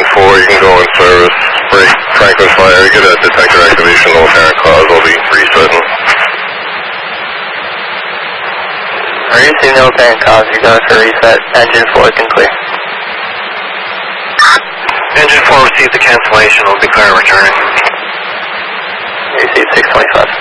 4, you can go in service. Break Franklin's fire, get a detector activation, low apparent cause, we'll be resetting. We're receiving no apparent cause, you're going for reset. Engine 4 can clear. Engine 4 received the cancellation, will be clear returning. You received 625.